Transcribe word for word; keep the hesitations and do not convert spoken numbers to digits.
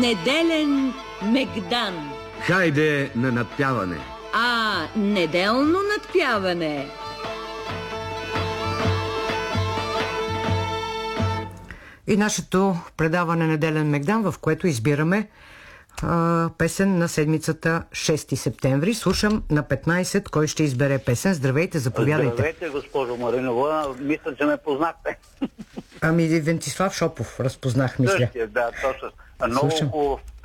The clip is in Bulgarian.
Неделен мегдан. Хайде на надпяване. А, неделно надпяване. И нашето предаване Неделен мегдан, в което избираме а, песен на седмицата шести септември. Слушам на петнайсет кой ще избере песен. Здравейте, заповядайте. Здравейте, госпожо Маринова. Мисля, че ме познахте. Ами Вентислав Шопов разпознах, мисля. Същия, да, точно. Много хубав